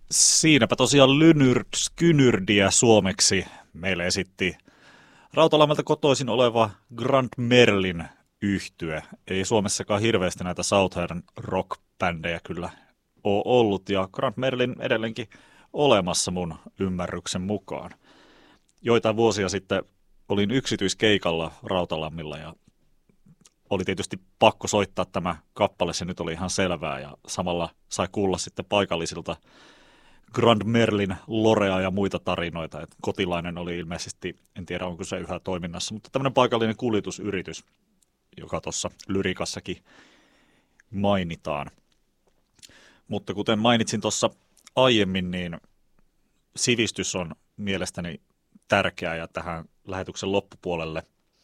Siinäpä tosiaan Lynyrd suomeksi meille esitti Rautalammelta kotoisin oleva Grand Merlin yhtye. Ei Suomessakaan hirveästi näitä Southern rock-bändejä kyllä ole ollut, ja Grand Merlin edelleenkin olemassa mun ymmärryksen mukaan. Joitain vuosia sitten olin yksityiskeikalla Rautalammilla, ja oli tietysti pakko soittaa tämä kappale, se nyt oli ihan selvää, ja samalla sai kuulla sitten paikallisilta Grand Merlin lorea ja muita tarinoita. Et Kotilainen oli ilmeisesti, en tiedä onko se yhä toiminnassa, mutta tämmöinen paikallinen kuljetusyritys, joka tuossa lyrikassakin mainitaan. Mutta kuten mainitsin tuossa aiemmin, niin sivistys on mielestäni tärkeää, ja tähän lähetyksen loppupuolelle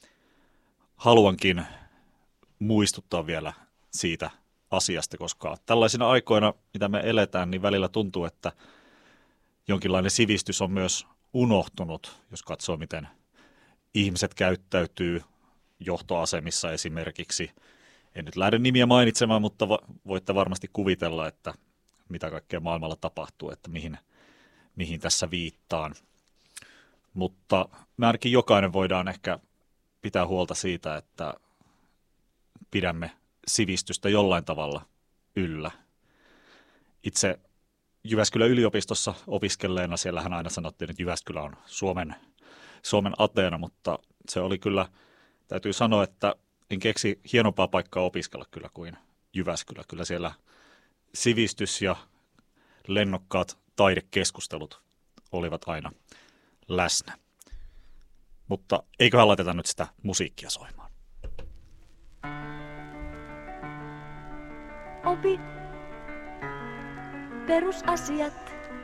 haluankin muistuttaa vielä siitä asiasta, koska tällaisina aikoina, mitä me eletään, niin välillä tuntuu, että jonkinlainen sivistys on myös unohtunut, jos katsoo, miten ihmiset käyttäytyy johtoasemissa esimerkiksi. En nyt lähde nimiä mainitsemaan, mutta voitte varmasti kuvitella, että mitä kaikkea maailmalla tapahtuu, että mihin tässä viittaan. Mutta me ainakin jokainen voidaan ehkä pitää huolta siitä, että pidämme sivistystä jollain tavalla yllä. Itse Jyväskylän yliopistossa opiskelleena, siellähän aina sanottiin, että Jyväskylä on Suomen Ateena, mutta se oli kyllä, täytyy sanoa, että en keksi hienompaa paikkaa opiskella kyllä kuin Jyväskylä. Kyllä siellä sivistys ja lennokkaat taidekeskustelut olivat aina läsnä. Mutta eiköhän laiteta nyt sitä musiikkia soimaan. Opi perusasiat